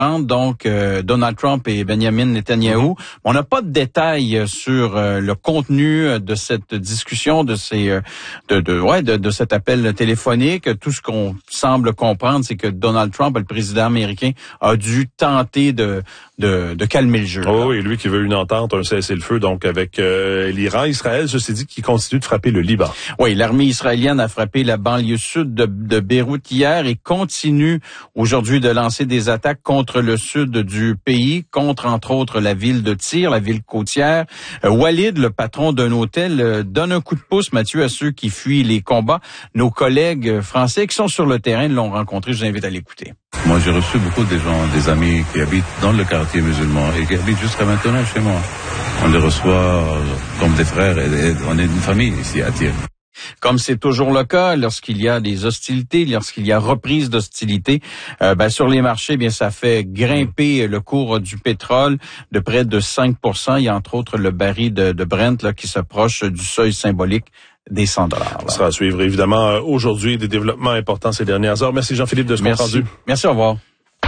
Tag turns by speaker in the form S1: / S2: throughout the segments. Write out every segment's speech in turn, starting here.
S1: donc Donald Trump et Benjamin Netanyahu. On n'a pas de détails sur le contenu de cette discussion, de cet appel téléphonique. Tout ce qu'on semble comprendre, c'est que Donald Trump, le président américain, a dû tenter de calmer le jeu.
S2: Oh, et lui qui veut une entente, un cessez-le-feu, donc avec l'Iran. Israël, ceci dit, qui continue de frapper le Liban.
S1: Oui, l'armée israélienne a frappé la banlieue sud de Beyrouth hier et continue aujourd'hui de lancer des attaques contre le sud du pays, contre entre autres la ville de Tyr, la ville côtière. Walid, le patron d'un hôtel, donne un coup de pouce, Mathieu, à ceux qui fuient les combats. Nos collègues français qui sont sur le terrain l'ont rencontré. Je vous invite à l'écouter.
S3: Moi, j'ai reçu beaucoup de gens, des amis qui habitent dans le quartier musulman et qui habitent jusqu'à maintenant chez moi. On les reçoit comme des frères et on est une famille ici à Tyr.
S1: Comme c'est toujours le cas lorsqu'il y a des hostilités, lorsqu'il y a reprise d'hostilités, sur les marchés, bien ça fait grimper le cours du pétrole de près de 5%. Il y a entre autres le baril de Brent là qui s'approche du seuil symbolique des $100.
S2: Ça sera à suivre évidemment aujourd'hui des développements importants ces dernières heures. Merci Jean-Philippe de ce compte rendu.
S1: Merci, au revoir.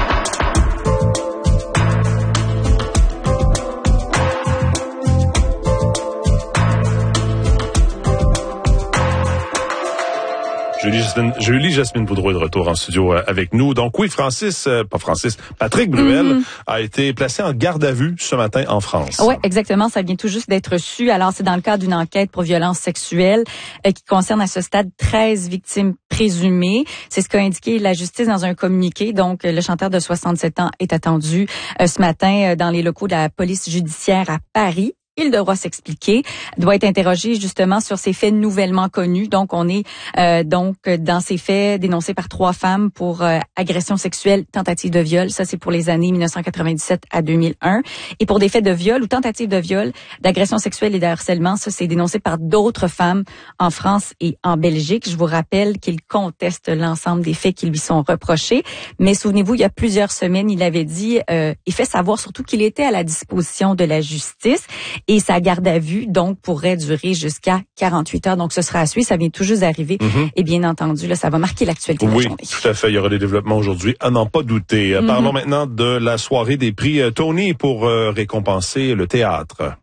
S2: Julie Jasmine Boudreau est de retour en studio avec nous. Donc oui, Patrick Bruel a été placé en garde à vue ce matin en France.
S4: Oui, exactement. Ça vient tout juste d'être su. Alors, c'est dans le cadre d'une enquête pour violence sexuelle qui concerne à ce stade 13 victimes présumées. C'est ce qu'a indiqué la justice dans un communiqué. Donc, le chanteur de 67 ans est attendu ce matin dans les locaux de la police judiciaire à Paris. Il devra s'expliquer, doit être interrogé justement sur ces faits nouvellement connus. Donc, on est dans ces faits dénoncés par 3 femmes pour agression sexuelle, tentative de viol. Ça, c'est pour les années 1997 à 2001. Et pour des faits de viol ou tentative de viol, d'agression sexuelle et de harcèlement, ça, c'est dénoncé par d'autres femmes en France et en Belgique. Je vous rappelle qu'il conteste l'ensemble des faits qui lui sont reprochés. Mais souvenez-vous, il y a plusieurs semaines, il avait dit et fait savoir surtout qu'il était à la disposition de la justice. Et sa garde à vue, donc, pourrait durer jusqu'à 48 heures. Donc, ce sera à suivre. Ça vient tout juste d'arriver. Et bien entendu, là, ça va marquer l'actualité de la journée.
S2: Oui, tout à fait. Il y aura des développements aujourd'hui, à n'en pas douter. Parlons maintenant de la soirée des prix Tony pour récompenser le théâtre.